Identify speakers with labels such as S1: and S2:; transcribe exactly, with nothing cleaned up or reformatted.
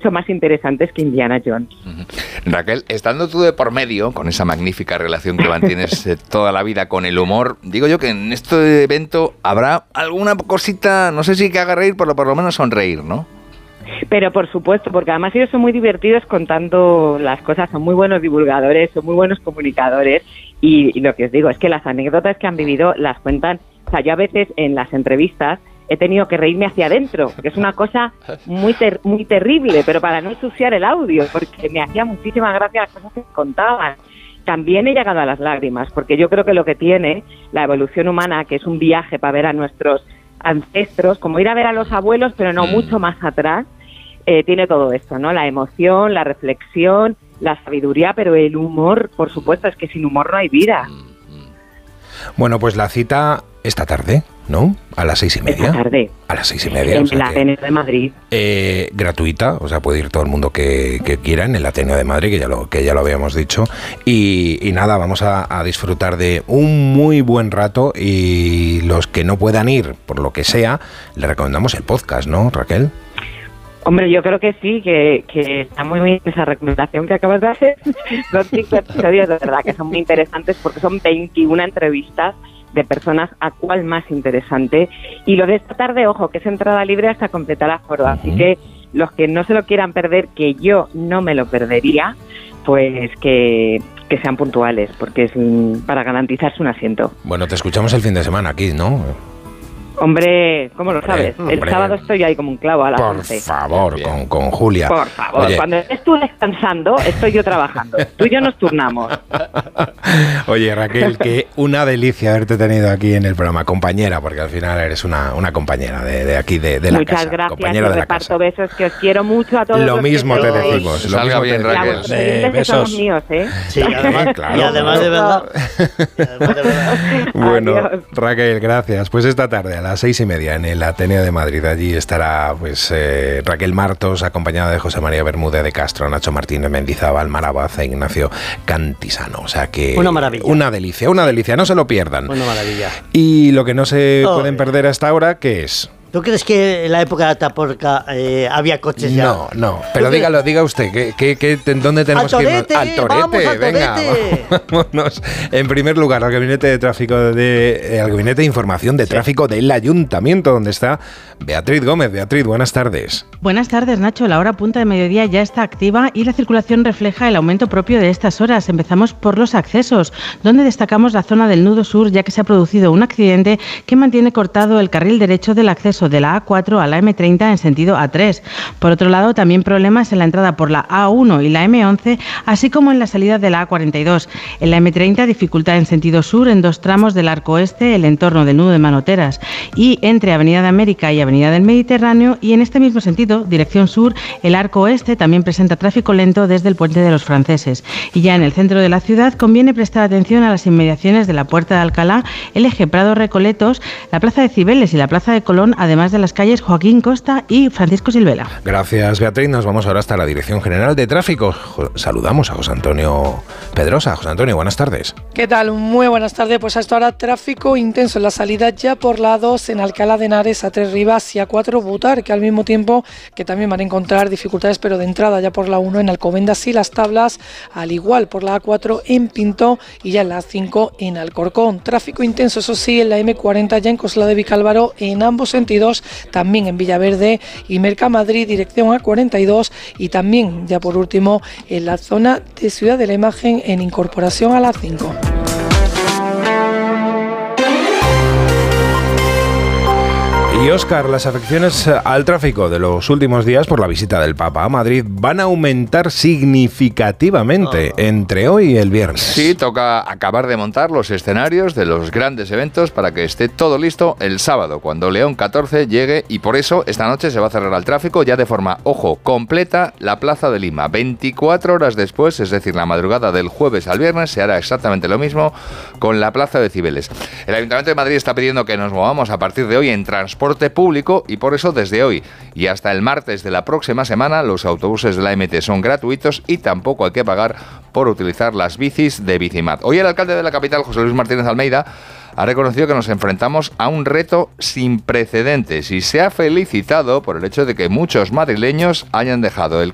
S1: mucho más interesantes que Indiana Jones.
S2: Uh-huh. Raquel, estando tú de por medio, con esa magnífica relación que mantienes eh, toda la vida con el humor, digo yo que en este evento habrá alguna cosita, no sé si que haga reír, pero por lo menos sonreír, ¿no?
S1: Pero por supuesto, porque además ellos son muy divertidos contando las cosas, son muy buenos divulgadores, son muy buenos comunicadores y, y lo que os digo es que las anécdotas que han vivido las cuentan, o sea, yo a veces en las entrevistas he tenido que reírme hacia adentro, que es una cosa muy ter- muy terrible, pero para no ensuciar el audio, porque me hacía muchísima gracia las cosas que contaban. También he llegado a las lágrimas, porque yo creo que lo que tiene la evolución humana, que es un viaje para ver a nuestros ancestros, como ir a ver a los abuelos, pero no mucho más atrás, eh, tiene todo esto, ¿no? La emoción, la reflexión, la sabiduría, pero el humor, por supuesto, es que sin humor no hay vida.
S3: Bueno, pues la cita esta tarde, ¿no? A las seis y media.
S1: Esta tarde.
S3: A las seis y media.
S1: En
S3: o sea
S1: el Ateneo de Madrid.
S3: Eh, gratuita, o sea, puede ir todo el mundo que, que quiera en el Ateneo de Madrid, que ya lo, que ya lo habíamos dicho. Y, y nada, vamos a, a disfrutar de un muy buen rato y los que no puedan ir, por lo que sea, le recomendamos el podcast, ¿no, Raquel?
S1: Hombre, yo creo que sí, que, que está muy bien esa recomendación que acabas de hacer. Son cinco episodios de verdad que son muy interesantes porque son veintiuna entrevistas de personas a cual más interesante. Y lo de esta tarde, ojo, que es entrada libre hasta completar aforo. Así uh-huh. que los que no se lo quieran perder, que yo no me lo perdería, pues que, que sean puntuales, porque es para garantizarse un asiento.
S3: Bueno, te escuchamos el fin de semana aquí, ¿no?
S1: Hombre, ¿cómo lo sabes?
S3: Hombre,
S1: el
S3: hombre.
S1: sábado estoy ahí como un clavo a las
S3: Por
S1: once.
S3: favor, con, con Julia.
S1: Por favor,
S3: Oye.
S1: cuando estés tú descansando, estoy yo trabajando. Tú y yo nos turnamos.
S3: Oye, Raquel, que una delicia haberte tenido aquí en el programa, compañera, porque al final eres una, una compañera de, de aquí, de, de la
S1: Muchas
S3: casa.
S1: gracias,
S3: Compañera de la
S1: reparto
S3: casa.
S1: besos, que os quiero mucho a todos.
S3: Lo
S1: los
S3: mismo
S1: que
S3: te
S1: sois.
S3: decimos. Lo
S2: Salga
S3: mismo
S2: bien,
S3: te
S2: Raquel.
S1: Ya, vuestros oyentes que
S4: besos.
S1: son míos, ¿eh?
S4: Sí, además,
S3: claro.
S4: y además de verdad. Y además de verdad.
S3: Bueno,
S1: Adiós.
S3: Raquel, gracias. Pues esta tarde a las seis y media en el Ateneo de Madrid, allí estará pues eh, Raquel Martos, acompañada de José María Bermúdez de Castro, Nacho Martínez Mendizábal, Mara Baza e Ignacio Cantisano. O sea que
S4: Una maravilla.
S3: Una delicia, una delicia, no se lo pierdan.
S4: Una maravilla.
S3: Y lo que no se
S4: Oh.
S3: pueden perder hasta ahora, ¿qué es?
S4: ¿Tú crees que en la época de Atapuerca eh, había coches ya?
S3: No, no, pero
S4: ¿Tú
S3: dígalo, diga usted, ¿qué, qué, qué, ¿dónde tenemos
S4: ¡Al
S3: que irnos?
S4: torete!
S3: Al torete,
S4: ¡Vamos al
S3: venga,
S4: torete!
S3: vámonos. En primer lugar, al Gabinete de Tráfico de, eh, al Gabinete de Información de
S4: Sí.
S3: Tráfico del Ayuntamiento, donde está Beatriz Gómez. Beatriz, buenas tardes.
S5: Buenas tardes, Nacho. La hora punta de mediodía ya está activa y la circulación refleja el aumento propio de estas horas. Empezamos por los accesos, donde destacamos la zona del nudo sur, ya que se ha producido un accidente que mantiene cortado el carril derecho del acceso de la A cuatro a la eme treinta en sentido A tres. Por otro lado, también problemas en la entrada por la A uno y la eme once, así como en la salida de la A cuarenta y dos. En la eme treinta, dificultad en sentido sur en dos tramos del arco este, el entorno del nudo de Manoteras, y entre Avenida de América y Avenida del Mediterráneo, y en este mismo sentido, dirección sur, el arco oeste también presenta tráfico lento desde el Puente de los Franceses. Y ya en el centro de la ciudad conviene prestar atención a las inmediaciones de la Puerta de Alcalá, el eje Prado Recoletos, la Plaza de Cibeles y la Plaza de Colón, además de las calles Joaquín Costa y Francisco Silvela.
S3: Gracias, Beatriz. Nos vamos ahora hasta la Dirección General de Tráfico. Jo- Saludamos a José Antonio Pedrosa. José Antonio, buenas tardes.
S6: ¿Qué tal? Muy buenas tardes. Pues hasta ahora tráfico intenso en la salida ya por la dos en Alcalá de Henares, a tres Rivas y a cuatro Butar, que al mismo tiempo que también van a encontrar dificultades, pero de entrada ya por la uno en Alcobendas y Las Tablas, al igual por la A cuatro en Pinto y ya en la A cinco en Alcorcón. Tráfico intenso, eso sí, en la eme cuarenta ya en Coslada de Vicálvaro en ambos sentidos, también en Villaverde y Mercamadrid, dirección A cuarenta y dos, y también ya por último en la zona de Ciudad de la Imagen en incorporación a la cinco.
S3: Y Óscar, las afecciones al tráfico de los últimos días por la visita del Papa a Madrid van a aumentar significativamente oh. entre hoy y el viernes.
S2: Sí, toca acabar de montar los escenarios de los grandes eventos para que esté todo listo el sábado, cuando León catorce llegue, y por eso esta noche se va a cerrar al tráfico ya de forma, ojo, completa la Plaza de Lima. veinticuatro horas después, es decir, la madrugada del jueves al viernes, se hará exactamente lo mismo con la Plaza de Cibeles. El Ayuntamiento de Madrid está pidiendo que nos movamos a partir de hoy en transporte público, y por eso desde hoy y hasta el martes de la próxima semana los autobuses de la eme te son gratuitos y tampoco hay que pagar por utilizar las bicis de Bicimat. Hoy el alcalde de la capital, José Luis Martínez Almeida, ha reconocido que nos enfrentamos a un reto sin precedentes y se ha felicitado por el hecho de que muchos madrileños hayan dejado el